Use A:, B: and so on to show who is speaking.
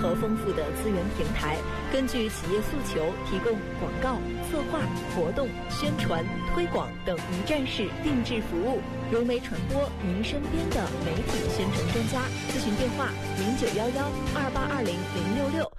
A: 和丰富的资源平台，根据企业诉求提供广告、策划、活动、宣传、推广等一站式定制服务，融媒传播您身边的媒体宣传专家。咨询电话：091128200666。